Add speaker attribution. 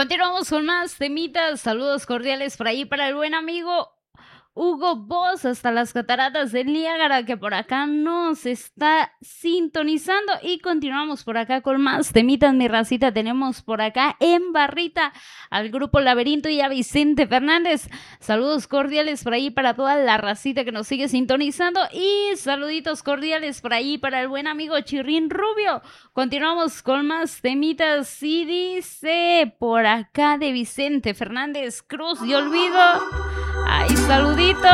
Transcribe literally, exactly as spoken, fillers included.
Speaker 1: Continuamos con más temitas. Saludos cordiales por ahí para el buen amigo Hugo Boss, hasta las cataratas del Niágara, que por acá nos está sintonizando. Y continuamos por acá con más temitas, mi racita. Tenemos por acá en barrita al grupo Laberinto y a Vicente Fernández. Saludos cordiales por ahí para toda la racita que nos sigue sintonizando. Y saluditos cordiales por ahí para el buen amigo Chirrín Rubio. Continuamos con más temitas y dice por acá de Vicente Fernández: Cruz de Olvido. Ay, saluditos.